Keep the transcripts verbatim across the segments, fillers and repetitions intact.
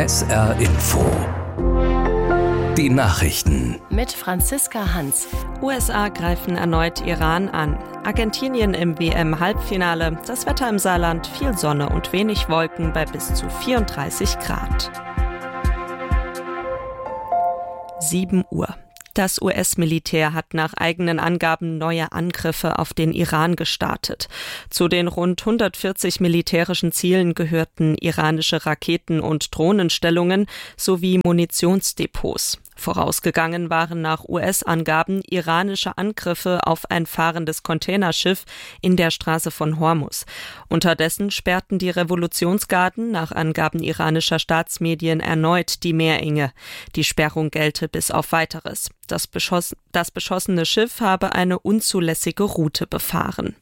S R Info. Die Nachrichten. Mit Franziska Hans. U S A greifen erneut Iran an. Argentinien im W M-Halbfinale. Das Wetter im Saarland, viel Sonne und wenig Wolken bei bis zu vierunddreißig Grad. sieben Uhr. Das U S-Militär hat nach eigenen Angaben neue Angriffe auf den Iran gestartet. Zu den rund hundertvierzig militärischen Zielen gehörten iranische Raketen- und Drohnenstellungen sowie Munitionsdepots. Vorausgegangen waren nach U S-Angaben iranische Angriffe auf ein fahrendes Containerschiff in der Straße von Hormuz. Unterdessen sperrten die Revolutionsgarden nach Angaben iranischer Staatsmedien erneut die Meerenge. Die Sperrung gelte bis auf Weiteres. Das, beschoss- das beschossene Schiff habe eine unzulässige Route befahren.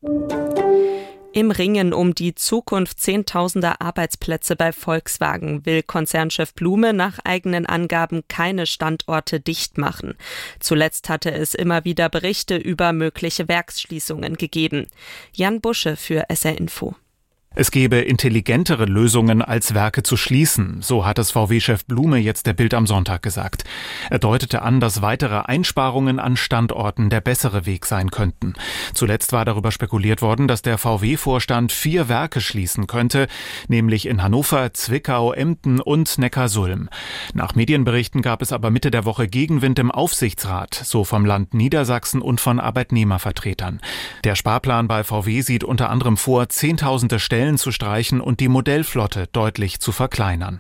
Im Ringen um die Zukunft zehntausender Arbeitsplätze bei Volkswagen will Konzernchef Blume nach eigenen Angaben keine Standorte dicht machen. Zuletzt hatte es immer wieder Berichte über mögliche Werksschließungen gegeben. Jan Busche für S R Info. Es gebe intelligentere Lösungen, als Werke zu schließen, so hat es V W-Chef Blume jetzt der Bild am Sonntag gesagt. Er deutete an, dass weitere Einsparungen an Standorten der bessere Weg sein könnten. Zuletzt war darüber spekuliert worden, dass der V W-Vorstand vier Werke schließen könnte, nämlich in Hannover, Zwickau, Emden und Neckarsulm. Nach Medienberichten gab es aber Mitte der Woche Gegenwind im Aufsichtsrat, so vom Land Niedersachsen und von Arbeitnehmervertretern. Der Sparplan bei V W sieht unter anderem vor, zehntausende Stellen zu streichen und die Modellflotte deutlich zu verkleinern.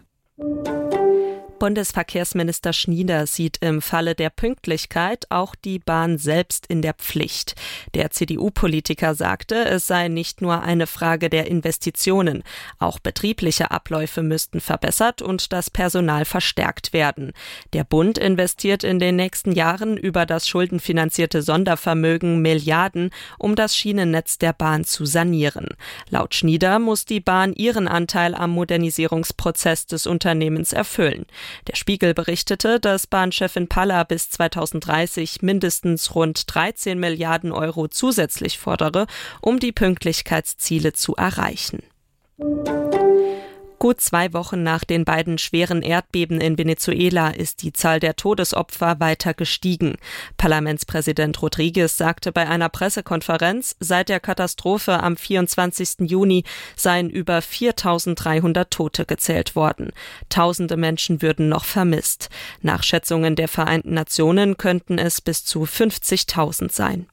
Bundesverkehrsminister Schnieder sieht im Falle der Pünktlichkeit auch die Bahn selbst in der Pflicht. Der C D U-Politiker sagte, es sei nicht nur eine Frage der Investitionen. Auch betriebliche Abläufe müssten verbessert und das Personal verstärkt werden. Der Bund investiert in den nächsten Jahren über das schuldenfinanzierte Sondervermögen Milliarden, um das Schienennetz der Bahn zu sanieren. Laut Schnieder muss die Bahn ihren Anteil am Modernisierungsprozess des Unternehmens erfüllen. Der Spiegel berichtete, dass Bahnchefin Palla bis zweitausenddreißig mindestens rund dreizehn Milliarden Euro zusätzlich fordere, um die Pünktlichkeitsziele zu erreichen. Gut zwei Wochen nach den beiden schweren Erdbeben in Venezuela ist die Zahl der Todesopfer weiter gestiegen. Parlamentspräsident Rodriguez sagte bei einer Pressekonferenz, seit der Katastrophe am vierundzwanzigsten Juni seien über viertausenddreihundert Tote gezählt worden. Tausende Menschen würden noch vermisst. Nach Schätzungen der Vereinten Nationen könnten es bis zu fünfzigtausend sein.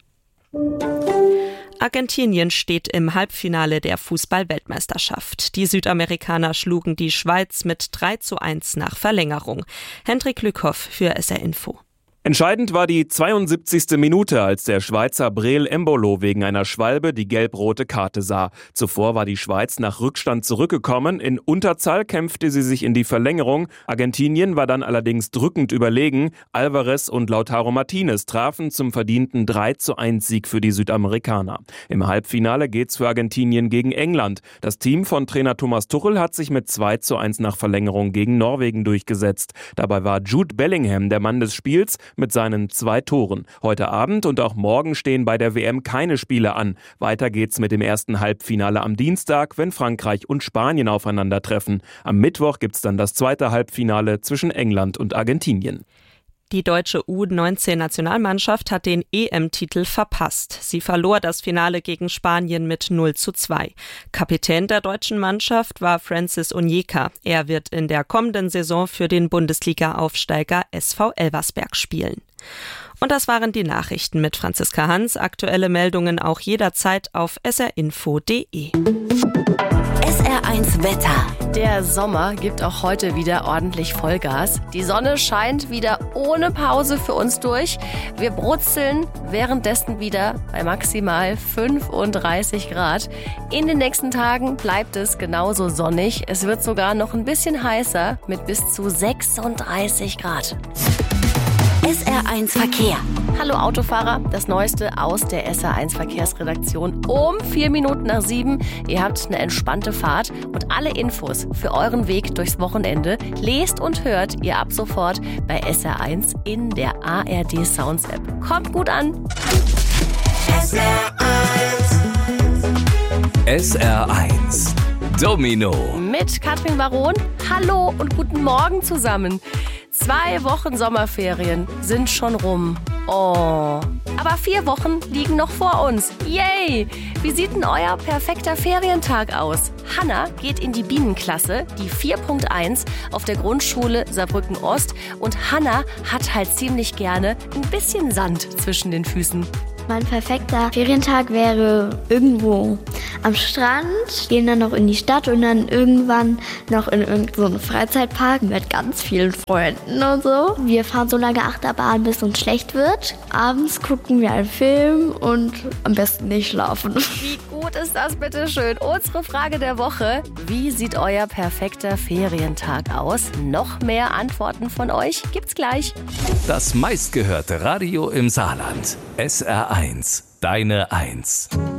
Argentinien steht im Halbfinale der Fußball-Weltmeisterschaft. Die Südamerikaner schlugen die Schweiz mit drei zu eins nach Verlängerung. Hendrik Lückhoff für S R Info. Entscheidend war die zweiundsiebzigste Minute, als der Schweizer Breel Embolo wegen einer Schwalbe die gelb-rote Karte sah. Zuvor war die Schweiz nach Rückstand zurückgekommen. In Unterzahl kämpfte sie sich in die Verlängerung. Argentinien war dann allerdings drückend überlegen. Alvarez und Lautaro Martinez trafen zum verdienten drei zu eins Sieg für die Südamerikaner. Im Halbfinale geht's für Argentinien gegen England. Das Team von Trainer Thomas Tuchel hat sich mit zwei zu eins nach Verlängerung gegen Norwegen durchgesetzt. Dabei war Jude Bellingham der Mann des Spiels mit seinen zwei Toren. Heute Abend und auch morgen stehen bei der W M keine Spiele an. Weiter geht's mit dem ersten Halbfinale am Dienstag, wenn Frankreich und Spanien aufeinandertreffen. Am Mittwoch gibt's dann das zweite Halbfinale zwischen England und Argentinien. Die deutsche U neunzehn-Nationalmannschaft hat den E M-Titel verpasst. Sie verlor das Finale gegen Spanien mit null zu zwei. Kapitän der deutschen Mannschaft war Francis Onyeka. Er wird in der kommenden Saison für den Bundesliga-Aufsteiger S V Elversberg spielen. Und das waren die Nachrichten mit Franziska Hans. Aktuelle Meldungen auch jederzeit auf s r info punkt d e. S R eins Wetter. Der Sommer gibt auch heute wieder ordentlich Vollgas. Die Sonne scheint wieder ohne Pause für uns durch. Wir brutzeln währenddessen wieder bei maximal fünfunddreißig Grad. In den nächsten Tagen bleibt es genauso sonnig. Es wird sogar noch ein bisschen heißer mit bis zu sechsunddreißig Grad. S R eins Verkehr. Hallo Autofahrer, das Neueste aus der S R eins Verkehrsredaktion um vier Minuten nach sieben. Ihr habt eine entspannte Fahrt und alle Infos für euren Weg durchs Wochenende lest und hört ihr ab sofort bei S R eins in der A R D Sounds App. Kommt gut an! S R eins. S R eins. Domino. Mit Katrin Baron. Hallo und guten Morgen zusammen. Zwei Wochen Sommerferien sind schon rum. Oh, aber vier Wochen liegen noch vor uns. Yay! Wie sieht denn euer perfekter Ferientag aus? Hanna geht in die Bienenklasse, die vier Punkt eins, auf der Grundschule Saarbrücken Ost. Und Hanna hat halt ziemlich gerne ein bisschen Sand zwischen den Füßen. Mein perfekter Ferientag wäre irgendwo am Strand, gehen dann noch in die Stadt und dann irgendwann noch in irgendeinen Freizeitpark mit ganz vielen Freunden und so. Wir fahren so lange Achterbahn, bis uns schlecht wird. Abends gucken wir einen Film und am besten nicht schlafen. Wie gut ist das bitte schön? Unsere Frage der Woche. Wie sieht euer perfekter Ferientag aus? Noch mehr Antworten von euch gibt's gleich. Das meistgehörte Radio im Saarland. S R eins, deine Eins.